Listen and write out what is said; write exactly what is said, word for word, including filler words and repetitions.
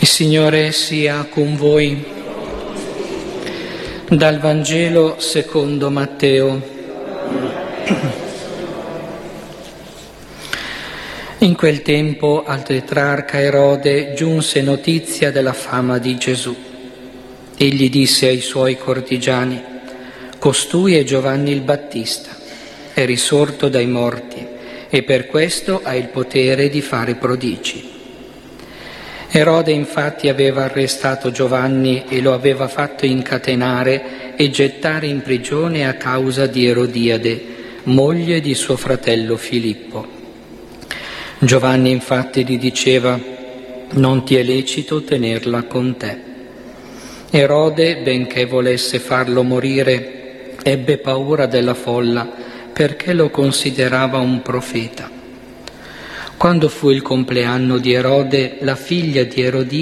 Il Signore sia con voi. Dal Vangelo secondo Matteo. In quel tempo al tetrarca Erode giunse notizia della fama di Gesù. Egli disse ai suoi cortigiani: «Costui è Giovanni il Battista, è risorto dai morti e per questo ha il potere di fare prodigi». Erode infatti aveva arrestato Giovanni e lo aveva fatto incatenare e gettare in prigione a causa di Erodiade, moglie di suo fratello Filippo. Giovanni infatti gli diceva: «Non ti è lecito tenerla con te». Erode, benché volesse farlo morire, ebbe paura della folla perché lo considerava un profeta. Quando fu il compleanno di Erode, la figlia di Erodia